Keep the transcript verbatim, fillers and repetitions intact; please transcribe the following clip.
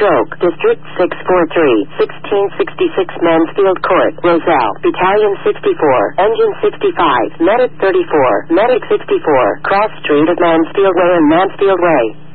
Stroke, District six four three, sixteen sixty-six Mansfield Court, Roselle, Battalion sixty-four, Engine sixty-five, Medic thirty-four, Medic sixty-four, Cross Street of Mansfield Way and Mansfield Way.